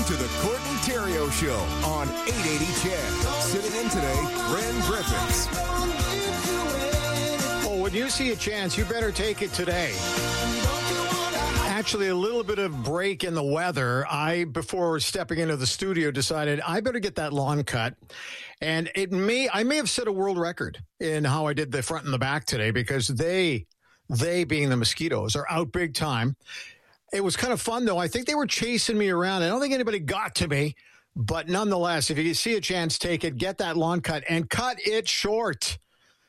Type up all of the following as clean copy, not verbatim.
to the Courtney Theriault Show on 880 CHED. Sitting in today, Ren Griffiths. Well, when you see a chance, you better take it today. Actually, a little bit of break in the weather. Before stepping into the studio, decided I better get that lawn cut. And I may have set a world record in how I did the front and the back today, because they being the mosquitoes, are out big time. It was kind of fun, though. I think they were chasing me around. I don't think anybody got to me. But nonetheless, if you see a chance, take it. Get that lawn cut and cut it short,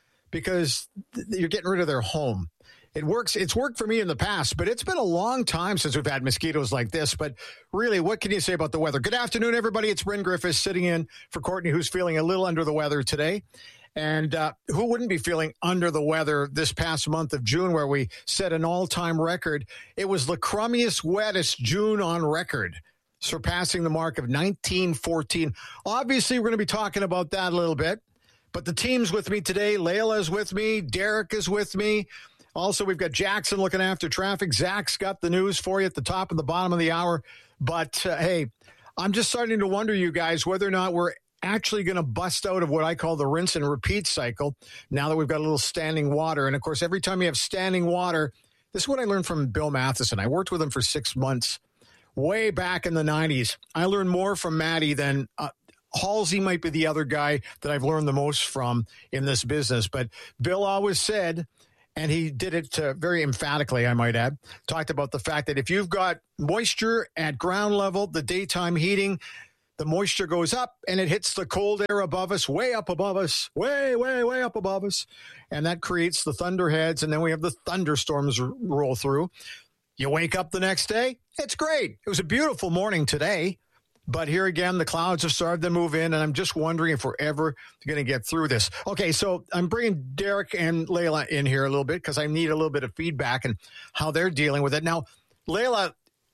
because you're getting rid of their home. It works. It's worked for me in the past, but it's been a long time since we've had mosquitoes like this. But really, what can you say about the weather? Good afternoon, everybody. It's Ren Griffiths sitting in for Courtney, who's feeling a little under the weather today. And who wouldn't be feeling under the weather this past month of June, where we set an all-time record? It was the crummiest, wettest June on record, surpassing the mark of 1914. Obviously, we're going to be talking about that a little bit. But the team's with me today. Layla's with me. Derek is with me. Also, we've got Jackson looking after traffic. Zach's got the news for you at the top and the bottom of the hour. But, hey, I'm just starting to wonder, you guys, whether or not we're actually going to bust out of what I call the rinse and repeat cycle now that we've got a little standing water. And, of course, every time you have standing water, this is what I learned from Bill Matheson. I worked with him for 6 months way back in the 90s. I learned more from Matty than Halsey might be the other guy that I've learned the most from in this business. But Bill always said, and he did it very emphatically, I might add, talked about the fact that if you've got moisture at ground level, the daytime heating, the moisture goes up and it hits the cold air above us, way up above us, way, way, way up above us. And that creates the thunderheads. And then we have the thunderstorms roll through. You wake up the next day. It's great. It was a beautiful morning today. But here again, the clouds have started to move in, and I'm just wondering if we're ever going to get through this. Okay, so I'm bringing Derek and Layla in here a little bit because I need a little bit of feedback and how they're dealing with it. Now, Layla,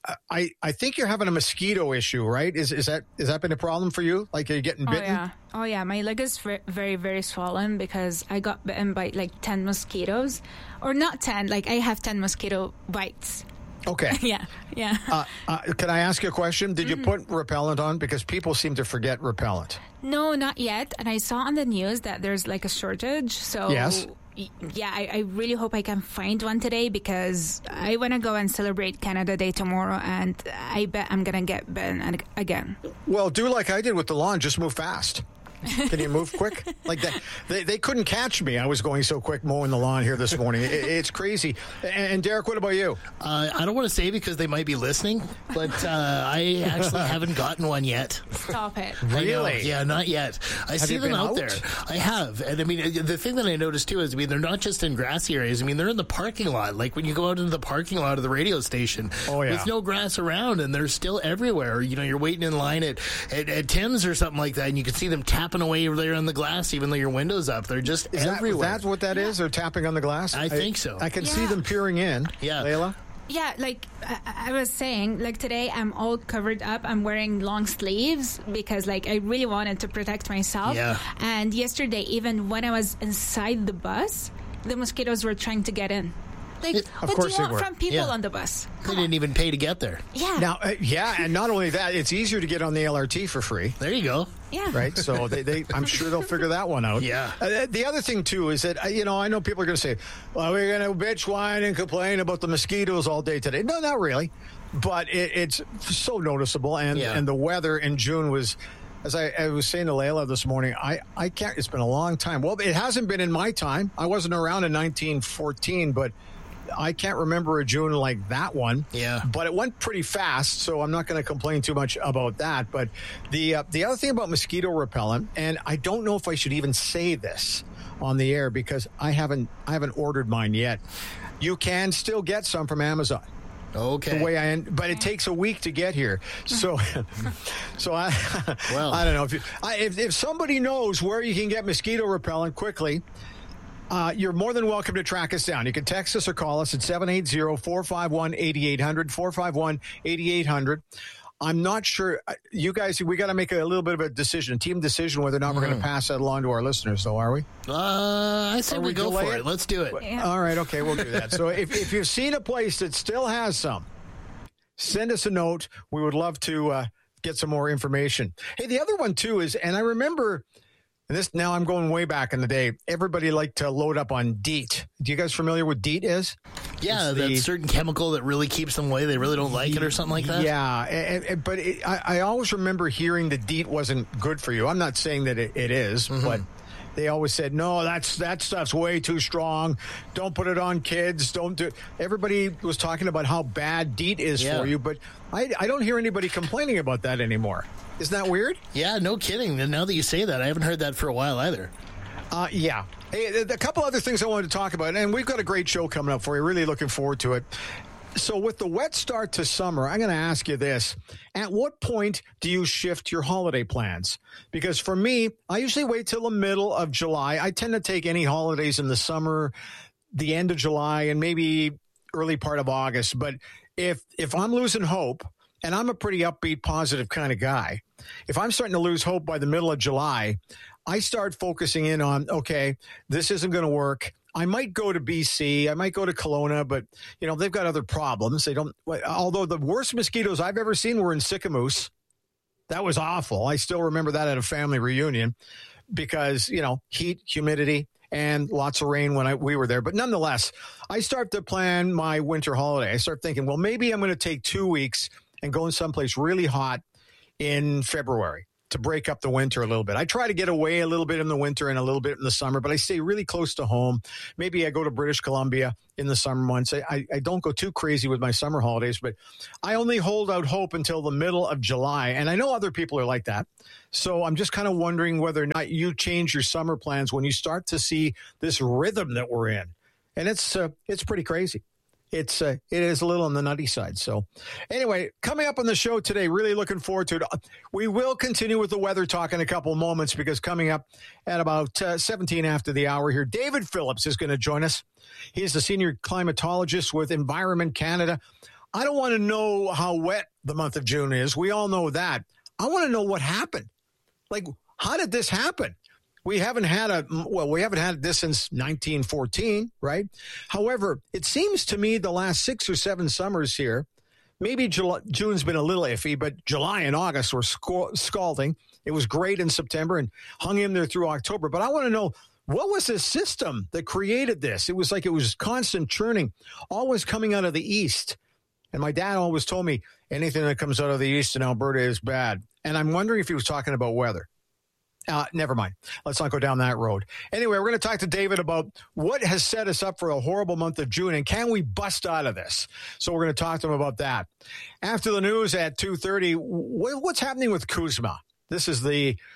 I think you're having a mosquito issue, right? Is that been a problem for you? Like, are you getting bitten? Oh, yeah. My leg is very, very swollen because I got bitten by, 10 mosquitoes. Or not 10, I have 10 mosquito bites. Okay. Yeah. Can I ask you a question? Did you put repellent on? Because people seem to forget repellent. No, not yet. And I saw on the news that there's a shortage. So yes. Yeah, I really hope I can find one today because I want to go and celebrate Canada Day tomorrow, and I bet I'm going to get bitten again. Well, do like I did with the lawn. Just move fast. Can you move quick? Like that? They couldn't catch me. I was going so quick mowing the lawn here this morning. It's crazy. And Derek, what about you? I don't want to say because they might be listening, but I actually haven't gotten one yet. Stop it. Really? Yeah, not yet. I see them out there. I have. And I mean, the thing that I noticed too is, they're not just in grassy areas. They're in the parking lot. Like when you go out into the parking lot of the radio station with no grass around, and they're still everywhere. You're waiting in line at Tim's or something like that, and you can see them tapping away over there on the glass, even though your window's up. They're just everywhere. That's what that is? They're tapping on the glass? I think so. I can see them peering in. Yeah. Layla? Yeah, I was saying, today I'm all covered up. I'm wearing long sleeves because, I really wanted to protect myself. Yeah. And yesterday, even when I was inside the bus, the mosquitoes were trying to get in. Of course they were. From people on the bus? They didn't even pay to get there. Yeah. Now, and not only that, it's easier to get on the LRT for free. There you go. Yeah. Right? So I'm sure they'll figure that one out. Yeah. The other thing, too, is that, I know people are going to say, well, we're going to bitch, whine, and complain about the mosquitoes all day today. No, not really. But it's so noticeable. And the weather in June was, as I was saying to Layla this morning, I can't, it's been a long time. Well, it hasn't been in my time. I wasn't around in 1914, but I can't remember a June like that one. Yeah. But it went pretty fast, so I'm not going to complain too much about that. But the other thing about mosquito repellent, and I don't know if I should even say this on the air because I haven't ordered mine yet. You can still get some from Amazon. Okay. The way but it takes a week to get here. So I don't know if somebody knows where you can get mosquito repellent quickly. You're more than welcome to track us down. You can text us or call us at 780-451-8800, 451-8800. I'm not sure. You guys, we got to make a little bit of a team decision, whether or not we're going to pass that along to our listeners, though, are we? I say we go for it. Let's do it. Yeah. All right, okay, we'll do that. So if you've seen a place that still has some, send us a note. We would love to get some more information. Hey, the other one too is, and I remember this, now I'm going way back in the day, everybody liked to load up on DEET. Do you guys familiar with DEET is? Yeah, that certain chemical that really keeps them away. They really don't like it or something like that. Yeah, but I always remember hearing that DEET wasn't good for you. I'm not saying that it is, but they always said, no, that stuff's way too strong. Don't put it on kids. Don't do it. Everybody was talking about how bad DEET is for you, but I don't hear anybody complaining about that anymore. Isn't that weird? Yeah, no kidding. And now that you say that, I haven't heard that for a while either. Yeah. Hey, a couple other things I wanted to talk about, and we've got a great show coming up for you. Really looking forward to it. So with the wet start to summer, I'm going to ask you this. At what point do you shift your holiday plans? Because for me, I usually wait till the middle of July. I tend to take any holidays in the summer, the end of July, and maybe early part of August. But if I'm losing hope, and I'm a pretty upbeat, positive kind of guy, if I'm starting to lose hope by the middle of July, I start focusing in on, okay, this isn't going to work. I might go to BC. I might go to Kelowna, but, they've got other problems. Although the worst mosquitoes I've ever seen were in Sicamous. That was awful. I still remember that at a family reunion because, heat, humidity, and lots of rain when we were there. But nonetheless, I start to plan my winter holiday. I start thinking, well, maybe I'm going to take 2 weeks and go in someplace really hot in February to break up the winter a little bit. I try to get away a little bit in the winter and a little bit in the summer, but I stay really close to home. Maybe I go to British Columbia in the summer months. I don't go too crazy with my summer holidays, but I only hold out hope until the middle of July. And I know other people are like that. So I'm just kind of wondering whether or not you change your summer plans when you start to see this rhythm that we're in. And it's pretty crazy. It is a little on the nutty side. So anyway, coming up on the show today, really looking forward to it. We will continue with the weather talk in a couple of moments because coming up at about 17 after the hour here, David Phillips is going to join us. He's the senior climatologist with Environment Canada. I don't want to know how wet the month of June is. We all know that. I want to know what happened. Like, how did this happen? We haven't had this since 1914, right? However, it seems to me the last 6 or 7 summers here, maybe June's been a little iffy, but July and August were scalding. It was great in September and hung in there through October. But I want to know, what was the system that created this? It was like it was constant churning, always coming out of the east. And my dad always told me anything that comes out of the east in Alberta is bad. And I'm wondering if he was talking about weather. Never mind. Let's not go down that road. Anyway, we're going to talk to David about what has set us up for a horrible month of June and can we bust out of this? So we're going to talk to him about that. After the news at 2:30, what's happening with CUSMA? This is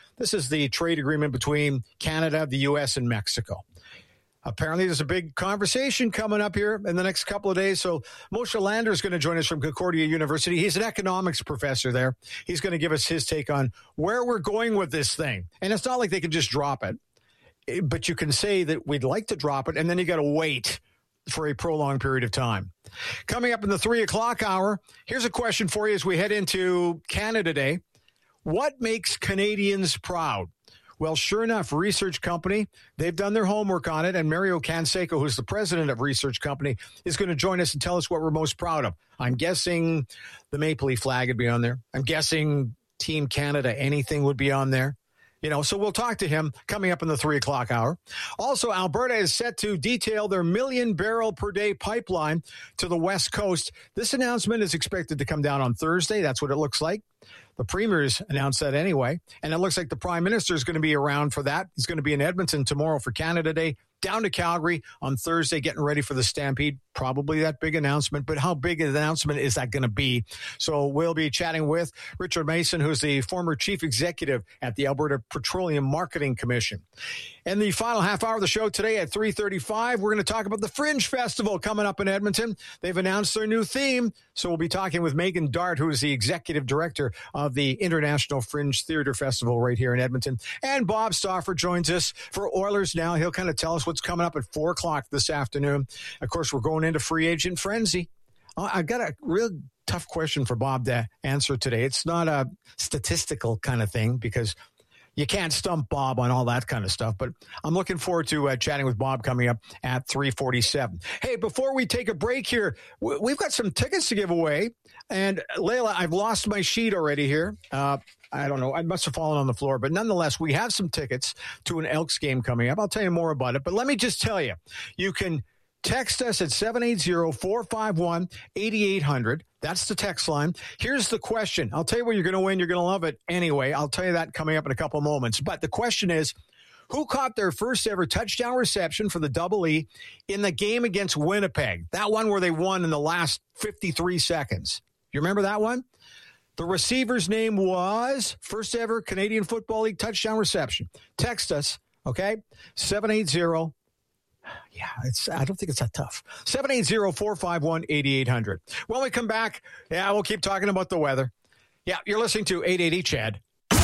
the trade agreement between Canada, the U.S., and Mexico. Apparently, there's a big conversation coming up here in the next couple of days. So Moshe Lander is going to join us from Concordia University. He's an economics professor there. He's going to give us his take on where we're going with this thing. And it's not like they can just drop it, but you can say that we'd like to drop it, and then you got to wait for a prolonged period of time. Coming up in the 3 o'clock hour, here's a question for you as we head into Canada Day. What makes Canadians proud? Well, sure enough, Research Company, they've done their homework on it, and Mario Canseco, who's the president of Research Company, is going to join us and tell us what we're most proud of. I'm guessing the Maple Leaf flag would be on there. I'm guessing Team Canada, anything would be on there. So we'll talk to him coming up in the 3 o'clock hour. Also, Alberta is set to detail their 1 million barrel per day pipeline to the West Coast. This announcement is expected to come down on Thursday. That's what it looks like. The premiers announced that anyway. And it looks like the prime minister is going to be around for that. He's going to be in Edmonton tomorrow for Canada Day, down to Calgary on Thursday, getting ready for the Stampede. Probably that big announcement, but how big an announcement is that going to be? So we'll be chatting with Richard Mason, who's the former chief executive at the Alberta Petroleum Marketing Commission. And the final half hour of the show today at 3:35, we're going to talk about the Fringe Festival coming up in Edmonton. They've announced their new theme. So we'll be talking with Megan Dart, who is the executive director of the International Fringe Theatre Festival right here in Edmonton. And Bob Stauffer joins us for Oilers Now. He'll kind of tell us what's coming up at 4 o'clock this afternoon. Of course, we're going into free agent frenzy. I've got a real tough question for Bob to answer today. It's not a statistical kind of thing because you can't stump Bob on all that kind of stuff. But I'm looking forward to chatting with Bob coming up at 3:47. Hey, before we take a break here, we've got some tickets to give away. And Layla, I've lost my sheet already here. I don't know. I must have fallen on the floor. But nonetheless, we have some tickets to an Elks game coming up. I'll tell you more about it. But let me just tell you, you can text us at 780-451-8800. That's the text line. Here's the question. I'll tell you what you're going to win. You're going to love it anyway. I'll tell you that coming up in a couple of moments. But the question is, who caught their first ever touchdown reception for the Double E in the game against Winnipeg? That one where they won in the last 53 seconds. You remember that one? The receiver's name was first ever Canadian Football League touchdown reception. Text us, okay? 780. Yeah, I don't think it's that tough. 780-451-8800. When we come back, we'll keep talking about the weather. Yeah, you're listening to 880 Chad.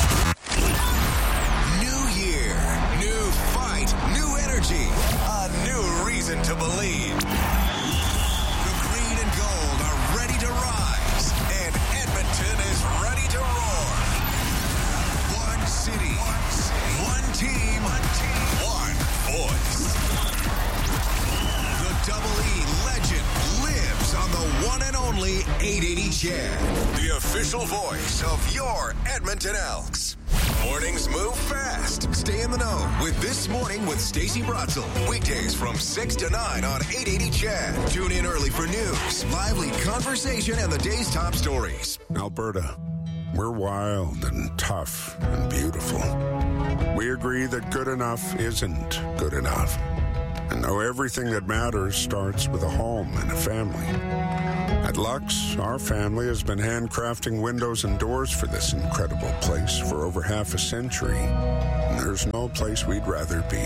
New year, new fight, new energy, a new reason to believe. The green and gold are ready to rise, and Edmonton is ready to roar. One city, one team, one voice. Double E legend lives on the one and only 880 Chad, the official voice of your Edmonton Elks. Mornings move fast. Stay in the know with This Morning with Stacey Brotzel. Weekdays from 6 to 9 on 880 Chad. Tune in early for news, lively conversation, and the day's top stories. Alberta, we're wild and tough and beautiful. We agree that good enough isn't good enough. And though everything that matters starts with a home and a family. At Lux, our family has been handcrafting windows and doors for this incredible place for over half a century. And there's no place we'd rather be.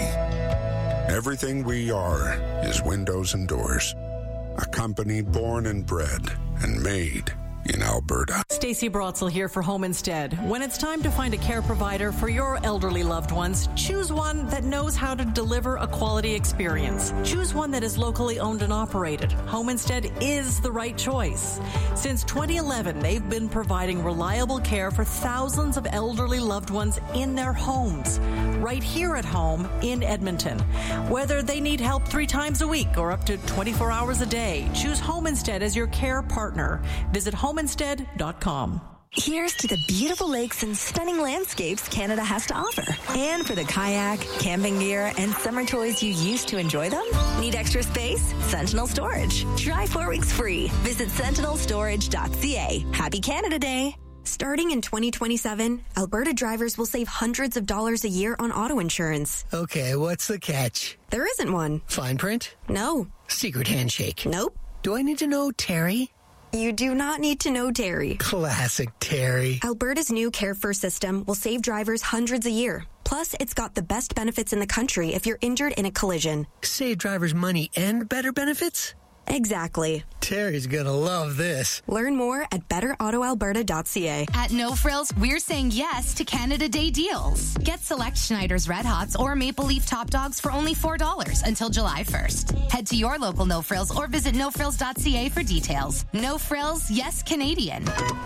Everything we are is windows and doors. A company born and bred and made in Alberta. Stacey Brotzel here for Home Instead. When it's time to find a care provider for your elderly loved ones, choose one that knows how to deliver a quality experience. Choose one that is locally owned and operated. Home Instead is the right choice. Since 2011, they've been providing reliable care for thousands of elderly loved ones in their homes, right here at home in Edmonton. Whether they need help 3 times a week or up to 24 hours a day, choose Home Instead as your care partner. Visit homeinstead.com. Here's to the beautiful lakes and stunning landscapes Canada has to offer. And for the kayak, camping gear, and summer toys you used to enjoy them? Need extra space? Sentinel Storage. Try 4 weeks free. Visit sentinelstorage.ca. Happy Canada Day. Starting in 2027, Alberta drivers will save hundreds of dollars a year on auto insurance. Okay, what's the catch? There isn't one. Fine print? No. Secret handshake? Nope. Do I need to know Terry? You do not need to know Terry. Classic Terry. Alberta's new Care First system will save drivers hundreds a year. Plus, it's got the best benefits in the country if you're injured in a collision. Save drivers money and better benefits? Exactly. Terry's gonna love this. Learn more at betterautoalberta.ca. At No Frills, we're saying yes to Canada Day deals. Get select Schneider's Red Hots or Maple Leaf Top Dogs for only $4 until July 1st. Head to your local No Frills or visit nofrills.ca for details. No Frills, yes Canadian.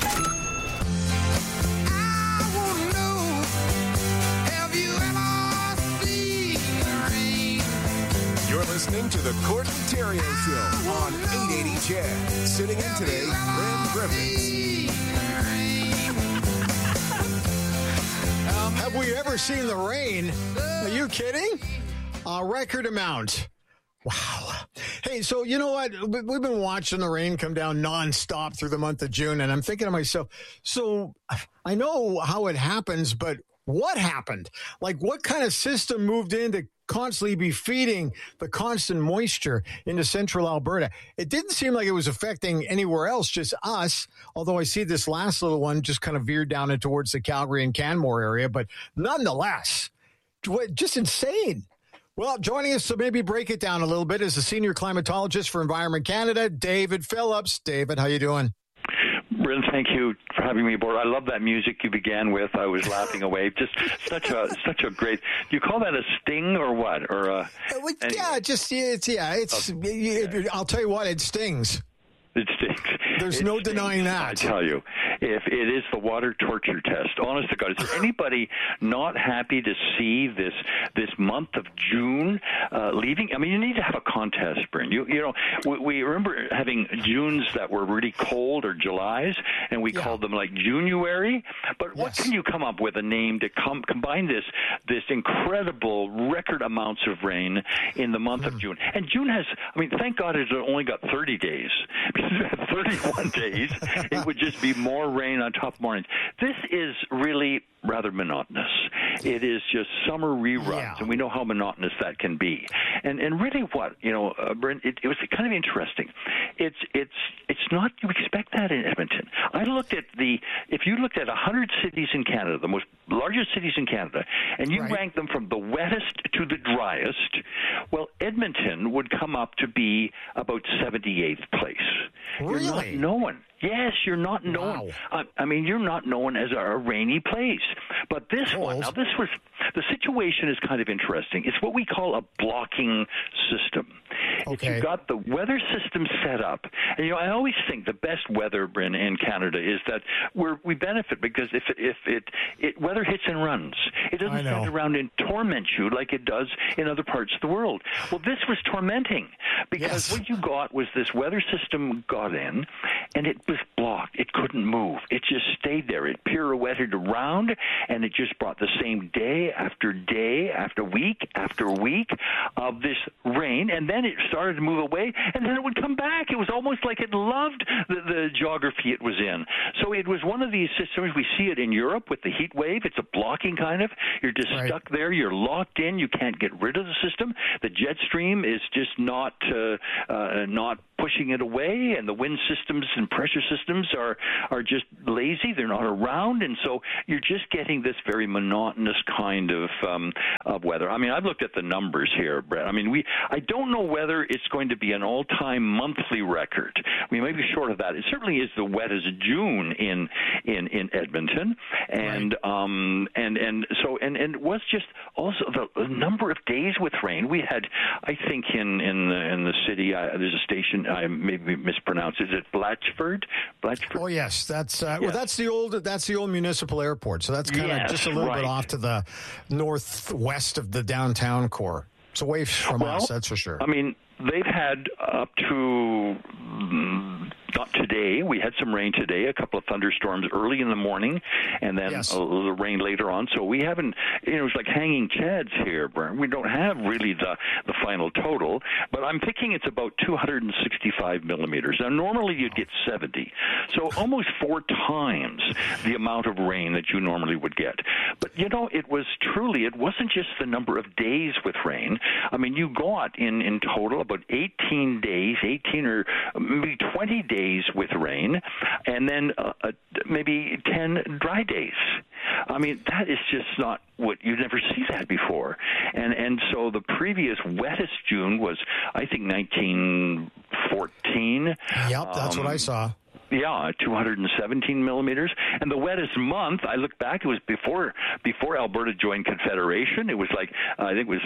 You're listening to the Court and Terrio Show on 880 Chad. Sitting in today, Ren Griffiths. Have we ever seen the rain? Are you kidding? A record amount. Wow. Hey, so you know what? We've been watching the rain come down nonstop through the month of June, and I'm thinking to myself, so I know how it happens, but what happened? Like, what kind of system moved in to constantly be feeding the constant moisture into central Alberta? It didn't seem like it was affecting anywhere else, just us, although I see this last little one just kind of veered down towards the Calgary and Canmore area, but nonetheless, just insane. Well, joining us to maybe break it down a little bit is the senior climatologist for Environment Canada, David Phillips. David, how you doing? Ren, thank you for having me aboard. I love that music you began with. I was laughing away. Just such a great. Do you call that a sting or what? Or yeah, it's. Okay. I'll tell you what, it stings. It stinks. There's no denying that. I tell you, if it is the water torture test, honest to God, is there anybody not happy to see this month of June leaving? I mean, you need to have a contest, Bryn. You know, we remember having Junes that were really cold or Julys, and we called them like January. But what can you come up with a name to combine this incredible record amounts of rain in the month of June? And June has, I mean, thank God it's only got 30 days. Because if it had 31 days, it would just be more rain on top of more rain. This is really rather monotonous. It is just summer reruns, and we know how monotonous that can be. And really what, you know, Bryn, it was kind of interesting. It's not, you expect that in Edmonton. If you looked at 100 cities in Canada, the largest cities in Canada, and you ranked them from the wettest to the driest, well, Edmonton would come up to be about 78th place. Really? You're not known. Yes, you're not known. Wow. I mean, you're not known as a rainy place. But this one, now the situation is kind of interesting. It's what we call a blocking system. Okay. If you've got the weather system set up, and, you know, I always think the best weather, Bryn, in Canada is that we benefit because if weather hits and runs, it doesn't stand around and torment you like it does in other parts of the world. Well, this was tormenting because what you got was this weather system got in, and it was blocked. It couldn't move. It just stayed there. It pirouetted around, and it just brought the same day after week after week of this rain, and then it started to move away, and then it would come back. It was almost like it loved the geography it was in. So it was one of these systems. We see it in Europe with the heat wave. It's a blocking kind of. You're just stuck there. You're locked in. You can't get rid of the system. The jet stream is just not pushing it away, and the wind systems and pressure systems are just lazy. They're not around, and so you're just getting this very monotonous kind of weather. I mean, I've looked at the numbers here, Brett. I mean, I don't know whether it's going to be an all-time monthly record. We may be short of that. It certainly is the wettest June in Edmonton, and so it was just also the number of days with rain. We had, I think, in the city, there's a station. I maybe mispronounced. Is it Blatchford? Oh yes, that's that's the old municipal airport. So that's kind of just a little bit off to the northwest of the downtown core. It's away from us, that's for sure. I mean, they've had up to not today. We had some rain today, a couple of thunderstorms early in the morning, and then a little rain later on. So we haven't, you know, it's like hanging chads here, Brent. We don't have really the final total, but I'm thinking it's about 265 millimeters. Now, normally you'd get 70, so almost 4 times the amount of rain that you normally would get. But, you know, it wasn't just the number of days with rain. I mean, you got in total about 18 days, 18 or maybe 20 days with rain, and then maybe 10 dry days. I mean, that is just not what you never see that before. And so the previous wettest June was, I think, 1914. Yep, that's what I saw. Yeah, 217 millimeters. And the wettest month, I look back, it was before Alberta joined Confederation. It was like, I think it was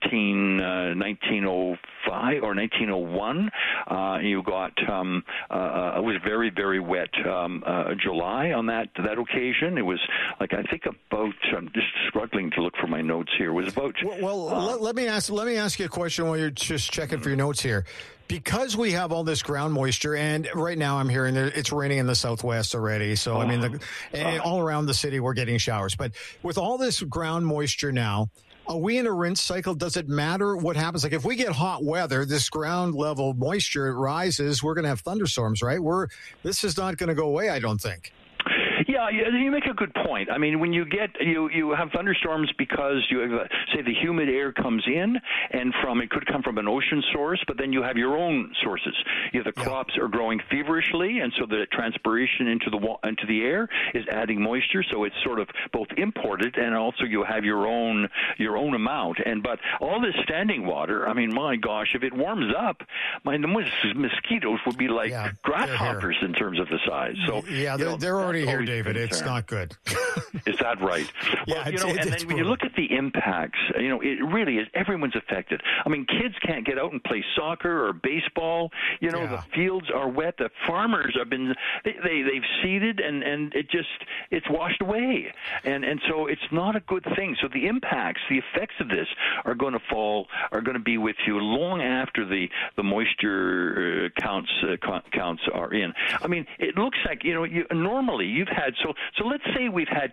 1905 or 1901. You got, it was very, very wet July on that occasion. It was like, I think about, I'm just struggling to look for my notes here. It was about... let me ask you a question while you're just checking for your notes here. Because we have all this ground moisture, and right now I'm hearing that it's raining in the southwest already. So, I mean, all around the city we're getting showers. But with all this ground moisture now, are we in a rinse cycle? Does it matter what happens? Like if we get hot weather, this ground level moisture rises, we're going to have thunderstorms, right? This is not going to go away, I don't think. Yeah, you make a good point. I mean, when you have thunderstorms because you have, say, the humid air comes in, and it could come from an ocean source, but then you have your own sources. The crops are growing feverishly, and so the transpiration into the air is adding moisture. So it's sort of both imported, and also you have your own amount. But all this standing water, I mean, my gosh, if it warms up, the mosquitoes would be like grasshoppers in terms of the size. So they're already here, David. It's not good. Is that right? Yeah, well, and then when you look at the impacts, it really is, everyone's affected. I mean, kids can't get out and play soccer or baseball. The fields are wet. The farmers have been, they've seeded, and it's washed away. And so it's not a good thing. So the impacts, the effects of this are going to be with you long after the moisture counts are in. I mean, it looks like, normally you've had, so let's say we've had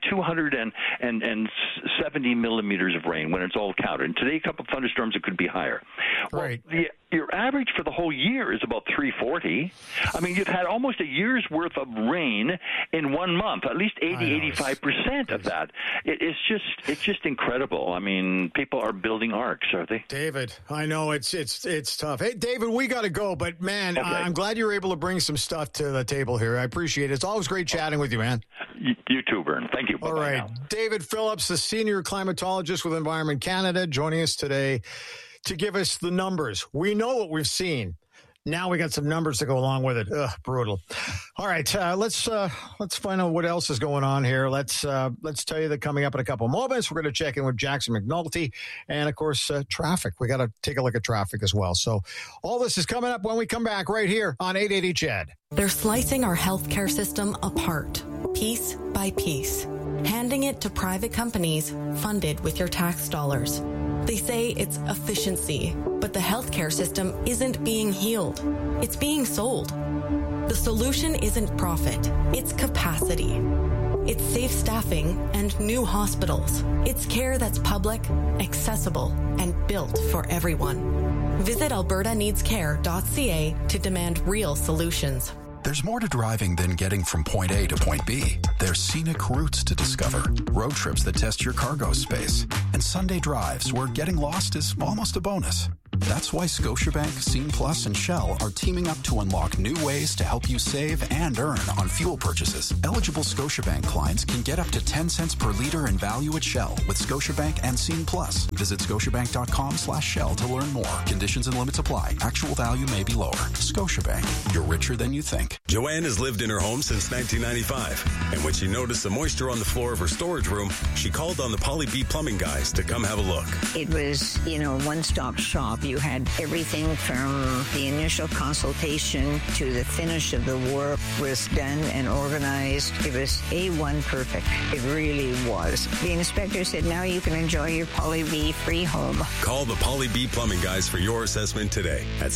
270 millimeters of rain when it's all counted. And today, a couple of thunderstorms, it could be higher. Right. Well, your average for the whole year is about 340. I mean, you've had almost a year's worth of rain in 1 month, at least 85% of that. It's just incredible. I mean, people are building arcs, are they? David, I know it's tough. Hey, David, we got to go, but man, okay. I'm glad you were able to bring some stuff to the table here. I appreciate it. It's always great chatting with you, man. You too, Vern. Thank you. All right. Now. David Phillips, the senior climatologist with Environment Canada, joining us today to give us the numbers. We know what we've seen. Now we got some numbers to go along with it. Ugh, brutal. All right, let's find out what else is going on here. Let's tell you that coming up in a couple moments, we're going to check in with Jackson McNulty, and of course traffic. We got to take a look at traffic as well. So all this is coming up when we come back right here on 880 CHED. They're slicing our healthcare system apart, piece by piece, handing it to private companies funded with your tax dollars. They say it's efficiency, but the healthcare system isn't being healed. It's being sold. The solution isn't profit, it's capacity. It's safe staffing and new hospitals. It's care that's public, accessible, and built for everyone. Visit albertaneedscare.ca to demand real solutions. There's more to driving than getting from point A to point B. There's scenic routes to discover, road trips that test your cargo space, and Sunday drives where getting lost is almost a bonus. That's why Scotiabank, Scene Plus, and Shell are teaming up to unlock new ways to help you save and earn on fuel purchases. Eligible Scotiabank clients can get up to 10 cents per liter in value at Shell with Scotiabank and Scene Plus. Visit scotiabank.com/Shell to learn more. Conditions and limits apply. Actual value may be lower. Scotiabank, you're richer than you think. Joanne has lived in her home since 1995. And when she noticed the moisture on the floor of her storage room, she called on the Poly B plumbing guys to come have a look. It was, one-stop shop. You had everything from the initial consultation to the finish of the work was done and organized. It was A1 perfect. It really was. The inspector said, now you can enjoy your Poly B free home. Call the Poly B plumbing guys for your assessment today at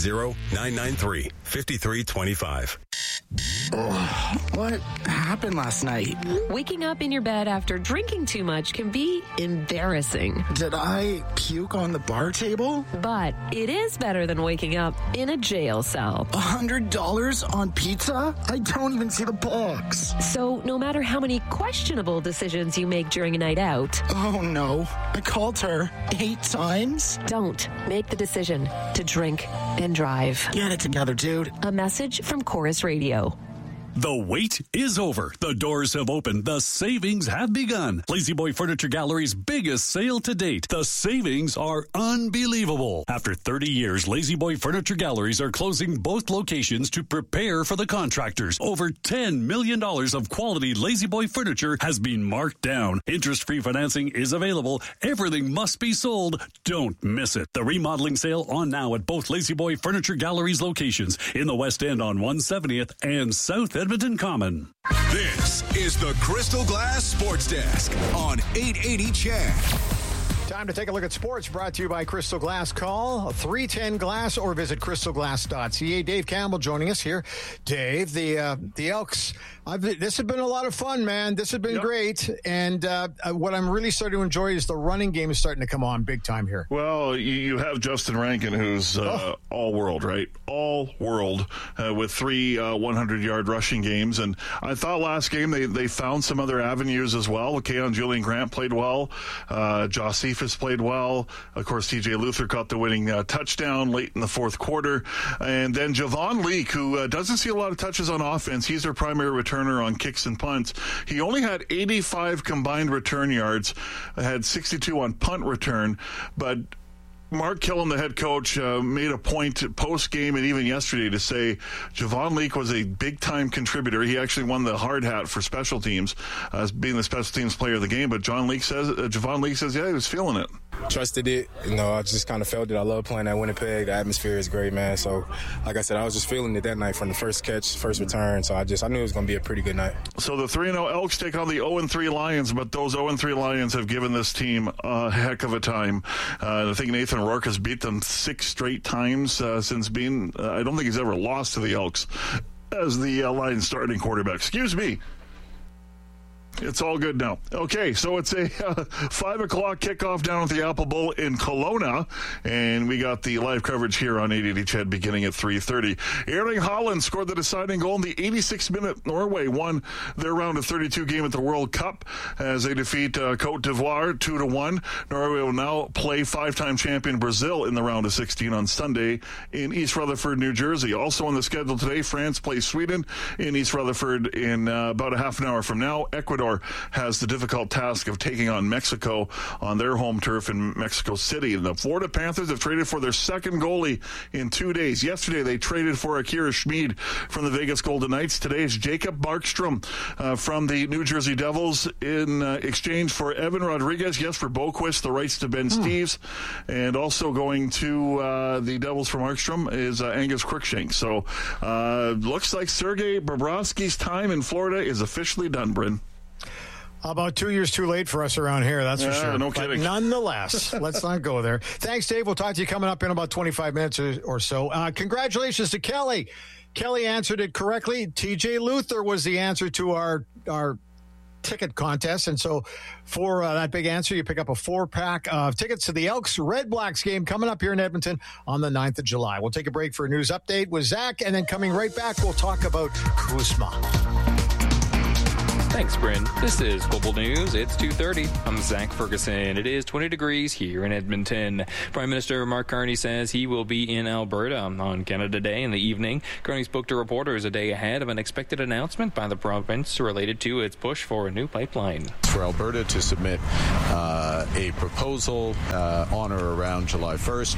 780-993-5325. Oh, what happened last night? Waking up in your bed after drinking too much can be embarrassing. Did I puke on the bar table? But it is better than waking up in a jail cell. $100 on pizza? I don't even see the box. So no matter how many questionable decisions you make during a night out. Oh no, I called her 8 times. Don't make the decision to drink and drive. Get it together, dude. A message from Chorus Radio. The wait is over. The doors have opened. The savings have begun. La-Z-Boy Furniture Gallery's biggest sale to date. The savings are unbelievable. After 30 years, La-Z-Boy Furniture Galleries are closing both locations to prepare for the contractors. Over $10 million of quality La-Z-Boy furniture has been marked down. Interest-free financing is available. Everything must be sold. Don't miss it. The remodeling sale on now at both La-Z-Boy Furniture Galleries locations in the West End on 170th and South Edmonton Common. This is the Crystal Glass Sports Desk on 880 CHED. Time to take a look at sports, brought to you by Crystal Glass. Call 310 Glass or visit crystalglass.ca. Dave Campbell joining us here. Dave, the Elks, this has been a lot of fun, man. This has been great. And what I'm really starting to enjoy is the running game is starting to come on big time here. Well, you have Justin Rankin, who's all world, right? All world with 3 100-yard rushing games. And I thought last game they found some other avenues as well. Keon Julian Grant played well. Josh Cephas played well. Of course, TJ Luther caught the winning touchdown late in the fourth quarter. And then Javon Leake, who doesn't see a lot of touches on offense. He's their primary returner on kicks and punts. He only had 85 combined return yards, had 62 on punt return, but Mark Killam, the head coach, made a point post-game and even yesterday to say Javon Leake was a big-time contributor. He actually won the hard hat for special teams, being the special teams player of the game. But Javon Leake says, yeah, he was feeling it. Trusted it. I just kind of felt it. I love playing at Winnipeg. The atmosphere is great, man. So, like I said, I was just feeling it that night from the first catch, first return. So I knew it was going to be a pretty good night. So the 3-0 Elks take on the 0-3 Lions, but those 0-3 Lions have given this team a heck of a time. I think Nathan Rourke has beat them 6 straight times since being. I don't think he's ever lost to the Elks as the Lions starting quarterback. Excuse me. It's all good now. Okay, so it's a 5 o'clock kickoff down at the Apple Bowl in Kelowna, and we got the live coverage here on 880 CHED beginning at 3:30. Erling Haaland scored the deciding goal in the 86th minute. Norway won their round of 32 game at the World Cup as they defeat Cote d'Ivoire 2-1. Norway will now play 5-time champion Brazil in the round of 16 on Sunday in East Rutherford, New Jersey. Also on the schedule today, France plays Sweden in East Rutherford in about a half an hour from now. Ecuador has the difficult task of taking on Mexico on their home turf in Mexico City. And the Florida Panthers have traded for their second goalie in 2 days. Yesterday, they traded for Akira Schmid from the Vegas Golden Knights. Today is Jacob Markstrom from the New Jersey Devils in exchange for Evan Rodriguez, Jesper Boquist, the rights to Ben Steeves, and also going to the Devils for Markstrom is Angus Cruikshank. So looks like Sergei Bobrovsky's time in Florida is officially done, Bryn. About 2 years too late for us around here, that's for sure. No kidding. But nonetheless, let's not go there. Thanks, Dave. We'll talk to you coming up in about 25 minutes or so. Congratulations to Kelly. Kelly answered it correctly. TJ Luther was the answer to our ticket contest. And so for that big answer, you pick up a 4-pack of tickets to the Elks Red Blacks game coming up here in Edmonton on the 9th of July. We'll take a break for a news update with Zach, and then coming right back, we'll talk about Kuzma. Thanks, Bryn. This is Global News. It's 2:30. I'm Zach Ferguson. It is 20 degrees here in Edmonton. Prime Minister Mark Carney says he will be in Alberta on Canada Day in the evening. Carney spoke to reporters a day ahead of an expected announcement by the province related to its push for a new pipeline. For Alberta to submit a proposal on or around July 1st,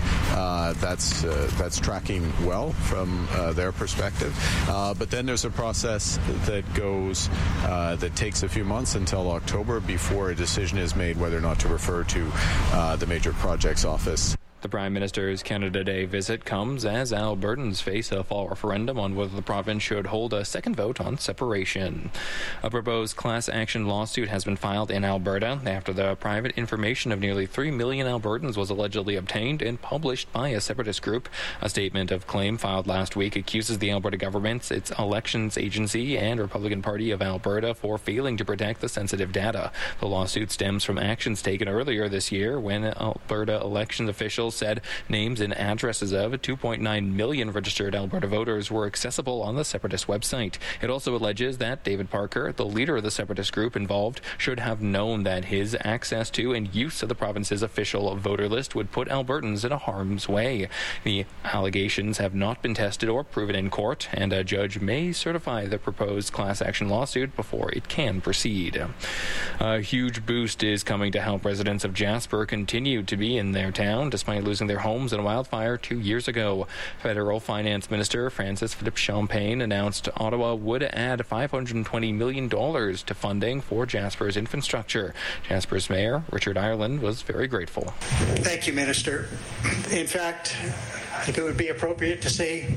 that's tracking well from their perspective. But then there's a process that goes that takes a few months until October before a decision is made whether or not to refer to the Major Projects Office. The Prime Minister's Canada Day visit comes as Albertans face a fall referendum on whether the province should hold a second vote on separation. A proposed class action lawsuit has been filed in Alberta after the private information of nearly 3 million Albertans was allegedly obtained and published by a separatist group. A statement of claim filed last week accuses the Alberta government, its elections agency, and Republican Party of Alberta for failing to protect the sensitive data. The lawsuit stems from actions taken earlier this year when Alberta elections officials said names and addresses of 2.9 million registered Alberta voters were accessible on the separatist website. It also alleges that David Parker, the leader of the separatist group involved, should have known that his access to and use of the province's official voter list would put Albertans in a harm's way. The allegations have not been tested or proven in court, and a judge may certify the proposed class action lawsuit before it can proceed. A huge boost is coming to help residents of Jasper continue to be in their town despite losing their homes in a wildfire 2 years ago. Federal Finance Minister Francis Philippe Champagne announced Ottawa would add $520 million to funding for Jasper's infrastructure. Jasper's mayor, Richard Ireland, was very grateful. Thank you, Minister. In fact, I think it would be appropriate to say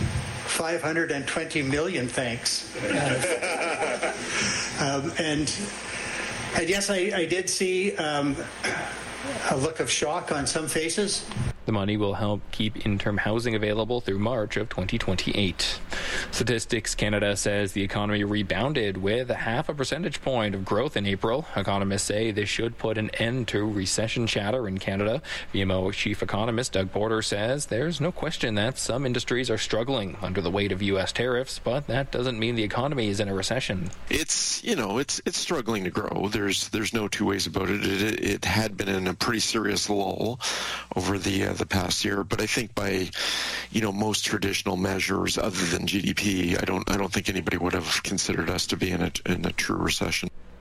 520 million thanks. And yes, I did see a look of shock on some faces. The money will help keep interim housing available through March of 2028. Statistics Canada says the economy rebounded with a 0.5 percentage point of growth in April. Economists say this should put an end to recession chatter in Canada. BMO chief economist Doug Porter says there's no question that some industries are struggling under the weight of U.S. tariffs, but that doesn't mean the economy is in a recession. It's struggling to grow. There's no two ways about it. It had been in a pretty serious lull over the past year, but I think by most traditional measures other than GDP, I don't think anybody would have considered us to be in a true recession.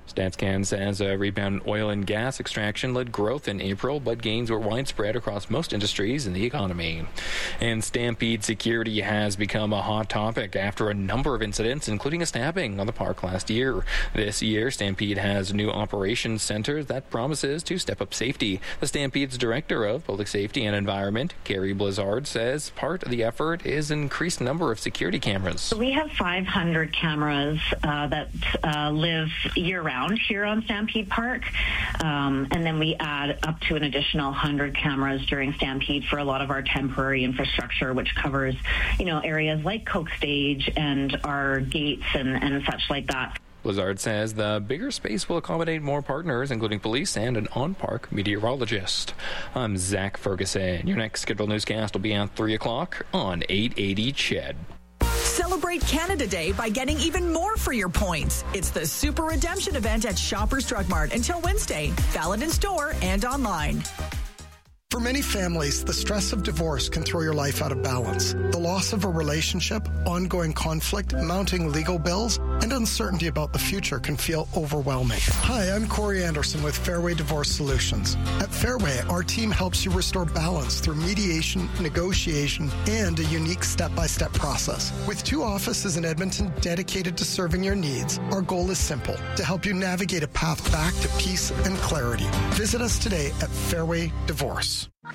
StatsCan says a rebound in oil and gas extraction led growth in April, but gains were widespread across most industries in the economy. And Stampede security has become a hot topic after a number of incidents, including a stabbing on the park last year. This year, Stampede has a new operations center that promises to step up safety. The Stampede's Director of Public Safety and Environment, Carrie Blizzard, says part of the effort is an increased number of security cameras. We have 500 cameras that live year-round here on Stampede Park, and then we add up to an additional 100 cameras during Stampede for a lot of our temporary infrastructure, which covers, areas like Coke Stage and our gates and such like that. Blizzard says the bigger space will accommodate more partners, including police and an on-park meteorologist. I'm Zach Ferguson. Your next scheduled newscast will be at 3 o'clock on 880 CHED. Celebrate Canada Day by getting even more for your points. It's the Super Redemption event at Shoppers Drug Mart until Wednesday. Valid in store and online. For many families, the stress of divorce can throw your life out of balance. The loss of a relationship, ongoing conflict, mounting legal bills, and uncertainty about the future can feel overwhelming. Hi, I'm Corey Anderson with Fairway Divorce Solutions. At Fairway, our team helps you restore balance through mediation, negotiation, and a unique step-by-step process. With 2 offices in Edmonton dedicated to serving your needs, our goal is simple: to help you navigate a path back to peace and clarity. Visit us today at Fairway Divorce.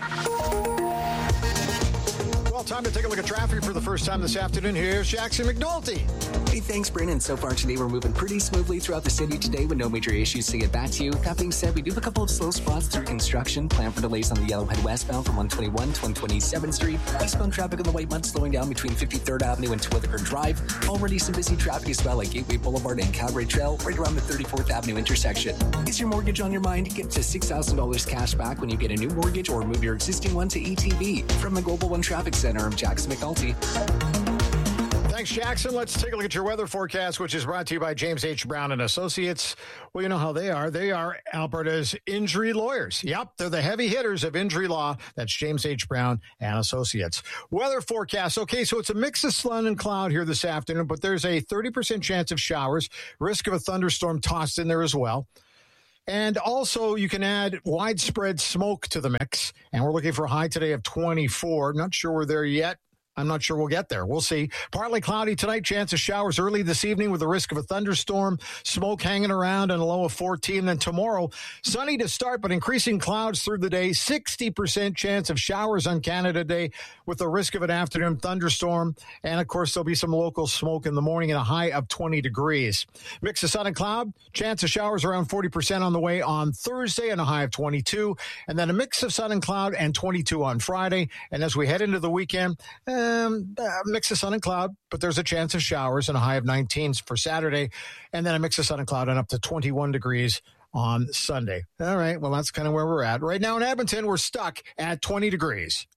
Well, time to take a look at traffic for the first time this afternoon. Here's Jackson McNulty. Hey, thanks, Brandon. So far today, we're moving pretty smoothly throughout the city today with no major issues to get back to you. That being said, we do have a couple of slow spots through construction. Plan for delays on the Yellowhead westbound from 121 to 127th Street. Eastbound traffic on the White Mud slowing down between 53rd Avenue and Twilliger Drive. Already some busy traffic as well at Gateway Boulevard and Calgary Trail, right around the 34th Avenue intersection. Is your mortgage on your mind? Get to $6,000 cash back when you get a new mortgage or move your existing one to ETB. From the Global One Traffic Center, I'm Jackson McNulty. Thanks, Jackson. Let's take a look at your weather forecast, which is brought to you by James H. Brown and Associates. Well, you know how they are. They are Alberta's injury lawyers. Yep, they're the heavy hitters of injury law. That's James H. Brown and Associates. Weather forecast. Okay, so it's a mix of sun and cloud here this afternoon, but there's a 30% chance of showers. Risk of a thunderstorm tossed in there as well. And also, you can add widespread smoke to the mix. And we're looking for a high today of 24. Not sure we're there yet. I'm not sure we'll get there. We'll see. Partly cloudy tonight. Chance of showers early this evening with the risk of a thunderstorm. Smoke hanging around and a low of 14. Then tomorrow, sunny to start, but increasing clouds through the day. 60% chance of showers on Canada Day with the risk of an afternoon thunderstorm. And, of course, there'll be some local smoke in the morning and a high of 20 degrees. Mix of sun and cloud. Chance of showers around 40% on the way on Thursday and a high of 22. And then a mix of sun and cloud and 22 on Friday. And as we head into the weekend, mix of sun and cloud, but there's a chance of showers and a high of 19 for Saturday. And then a mix of sun and cloud and up to 21 degrees on Sunday. All right. Well, that's kind of where we're at. Right now in Edmonton, we're stuck at 20 degrees.